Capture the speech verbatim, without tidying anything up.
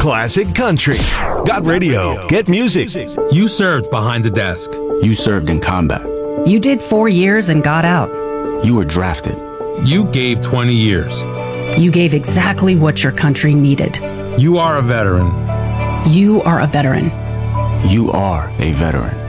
classic country. Got radio. Get music. You served behind the desk. You served in combat. You did four years and got out. You were drafted. You gave twenty years. You gave exactly what your country needed. You are a veteran. You are a veteran. You are a veteran.